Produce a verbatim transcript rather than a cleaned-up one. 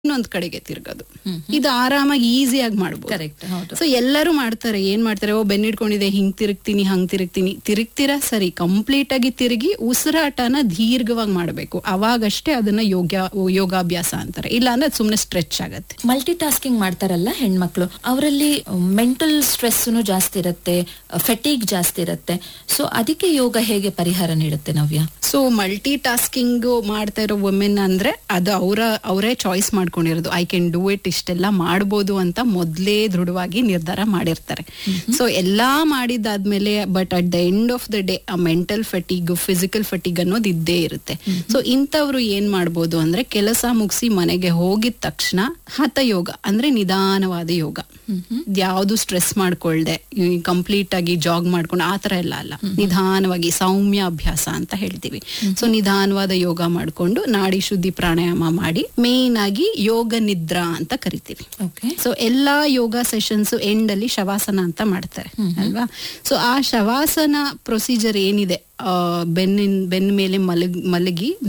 ಇನ್ನೊಂದ್ ಕಡೆಗೆ ತಿರ್ಗೋದು. ಇದು ಆರಾಮಾಗಿ ಈಸಿಯಾಗಿ ಮಾಡ್ಬೋದು. ಕರೆಕ್ಟ್, ಹೌದು. ಸೊ ಎಲ್ಲರೂ ಮಾಡ್ತಾರೆ. ಏನ್ ಮಾಡ್ತಾರೆ, ಓ ಬೆನ್ನಿಡ್ಕೊಂಡಿದೆ, ಹಿಂಗ್ ತಿರುಗ್ತೀನಿ ಹಂಗ್ ತಿರುಗ್ತೀನಿ ತಿರುಗ್ತೀರಾ ಸರಿ, ಕಂಪ್ಲೀಟ್ ಆಗಿ ತಿರುಗಿ ಉಸಿರಾಟನ ದೀರ್ಘವಾಗಿ ಮಾಡ್ಬೇಕು. ಅವಾಗಷ್ಟೇ ಅದನ್ನ ಯೋಗ ಯೋಗಾಭ್ಯಾಸ ಅಂತಾರೆ. ಇಲ್ಲ ಅಂದ್ರೆ ಸುಮ್ನೆ ಸ್ಟ್ರೆಚ್ ಆಗತ್ತೆ. ಮಲ್ಟಿ ಟಾಸ್ಕಿಂಗ್ ಮಾಡ್ತಾರಲ್ಲ ಹೆಣ್ಮಕ್ಳು, ಅವರಲ್ಲಿ ಮೆಂಟಲ್ ಸ್ಟ್ರೆಸ್ ಜಾಸ್ತಿ ಇರುತ್ತೆ, ಫೆಟೀಗ್ ಜಾಸ್ತಿ ಇರುತ್ತೆ. ಸೊ ಅದಕ್ಕೆ ಯೋಗ ಹೇಗೆ ಪರಿಹಾರ ನೀಡುತ್ತೆ ನವ್ಯ? ಸೊ ಮಲ್ಟಿ ಟಾಸ್ಕಿಂಗ್ ಮಾಡ್ತಾ ಇರೋ ವುಮೆನ್ ಅಂದ್ರೆ ಅದು ಅವರ ಅವರೇ ಚಾಯ್ಸ್ ಮಾಡ್ಕೊಂಡಿರೋದು. ಐ ಕ್ಯಾನ್ ಡೂ ಇಟ್, ಇಷ್ಟೆಲ್ಲ ಮಾಡ್ಬೋದು ಅಂತ ಮೊದ್ಲೇ ದೃಢವಾಗಿ ನಿರ್ಧಾರ ಮಾಡಿರ್ತಾರೆ. ಸೊ ಎಲ್ಲಾ ಮಾಡಿದಾದ್ಮೇಲೆ but at the end of the day ಆ ಮೆಂಟಲ್ ಫಟಿಗ್, ಫಿಸಿಕಲ್ ಫಟಿಗ್ ಅನ್ನೋದು ಇದ್ದೇ ಇರುತ್ತೆ. ಸೊ ಇಂಥವ್ರು ಏನ್ ಮಾಡ್ಬೋದು ಅಂದ್ರೆ, ಕೆಲಸ ಮುಗಿಸಿ ಮನೆಗೆ ಹೋಗಿದ ತಕ್ಷಣ ಹಠಯೋಗ ಅಂದ್ರೆ ನಿಧಾನವಾದ ಯೋಗ, ಯಾವ್ದು ಸ್ಟ್ರೆಸ್ ಮಾಡ್ಕೊಳ್ದೆ ಕಂಪ್ಲೀಟ್ ಆಗಿ ಜಾಗ್ ಮಾಡ್ಕೊಂಡು ಆತರ ಎಲ್ಲ ಅಲ್ಲ, ನಿಧಾನವಾಗಿ ಸೌಮ್ಯ ಅಭ್ಯಾಸ ಅಂತ ಹೇಳ್ತೀವಿ. ಸೊ ನಿಧಾನವಾದ ಯೋಗ ಮಾಡ್ಕೊಂಡು ನಾಡಿ ಶುದ್ಧಿ ಪ್ರಾಣಾಯಾಮ ಮಾಡಿ, ಮೇನ್ ಆಗಿ ಯೋಗ ನಿದ್ರಾ ಅಂತ ಕರಿತೀವಿ. ಸೊ ಎಲ್ಲಾ ಯೋಗ ಸೆಷನ್ಸ್ ಎಂಡ್ ಅಲ್ಲಿ ಶವಾಸನ ಅಂತ ಮಾಡ್ತಾರೆ ಅಲ್ವಾ. ಸೊ ಆ ಶವಾಸನ ಪ್ರೊಸೀಜರ್ ಏನಿದೆ, ಬೆನ್ನಿನ ಬೆನ್ನ ಮೇಲೆ ಮಲಗ್ ಮಲಗಿ